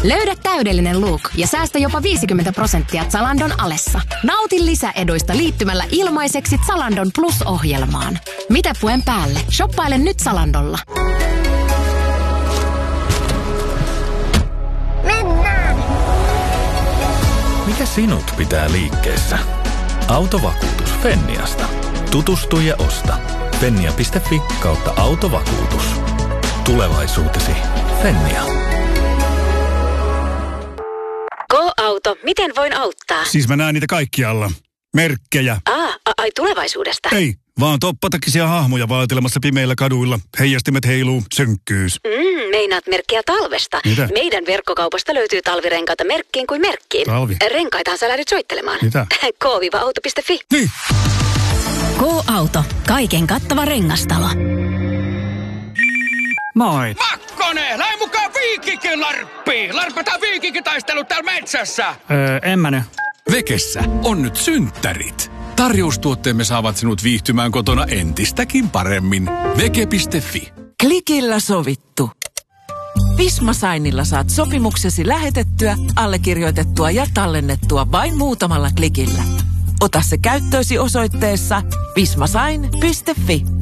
Löydä täydellinen look ja säästä jopa 50% Zalandon alessa. Nauti lisäeduista liittymällä ilmaiseksi Zalandon Plus-ohjelmaan. Mitä puen päälle? Shoppaile nyt Zalandolla. Mennään! Mikä sinut pitää liikkeessä? Autovakuutus Fenniasta. Tutustu ja osta. Fennia.fi/autovakuutus. Tulevaisuutesi. Fennia. Go-auto, miten voin auttaa? Siis mä näen niitä kaikkialla. Merkkejä. Ai tulevaisuudesta? Ei, vaan toppatakisia hahmoja vaatelemassa pimeillä kaduilla. Heijastimet heiluu, sönkkyys. Meinaat merkkiä talvesta. Mitä? Meidän verkkokaupasta löytyy talvirenkaita merkkiin kuin merkkiin. Talvi? Renkaitahan sä lähdyt soittelemaan. Mitä? K-auto.fi. Niin. K-auto, kaiken kattava rengastalo. Moi. Makkonen, lähde mukaan Viikinkin larppiin. Larpataan viikinkitaistelut täällä metsässä. En mä nyt. Vekessä on nyt synttärit. Tarjoustuotteemme saavat sinut viihtymään kotona entistäkin paremmin. Veke.fi. Klikillä sovittu. Visma Signilla saat sopimuksesi lähetettyä, allekirjoitettua ja tallennettua vain muutamalla klikillä. Ota se käyttöösi osoitteessa vismasign.fi.